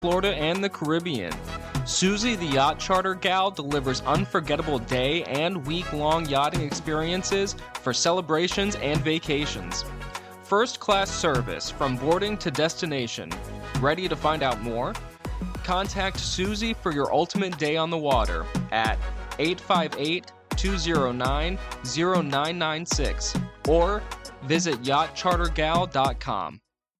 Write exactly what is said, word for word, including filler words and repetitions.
Florida, and the Caribbean. Susie the Yacht Charter Gal delivers unforgettable day and week-long yachting experiences for celebrations and vacations. First-class service from boarding to destination. Ready to find out more? Contact Susie for your ultimate day on the water at eight five eight, two zero nine, zero nine nine six or visit yacht charter gal dot com.